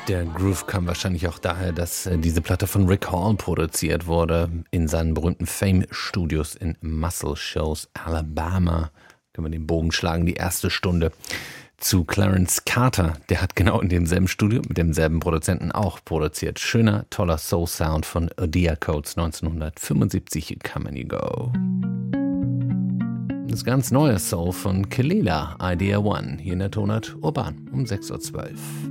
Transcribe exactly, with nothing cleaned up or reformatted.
Der Groove kam wahrscheinlich auch daher, dass äh, diese Platte von Rick Hall produziert wurde in seinen berühmten Fame-Studios in Muscle Shoals, Alabama. Können wir den Bogen schlagen, die erste Stunde zu Clarence Carter. Der hat genau in demselben Studio mit demselben Produzenten auch produziert. Schöner, toller Soul-Sound von Odia Codes neunzehnhundertfünfundsiebzig, Come and You Go. Das ganz neue Soul von Kelela, Idea One, hier in der Tonart Urban um sechs Uhr zwölf.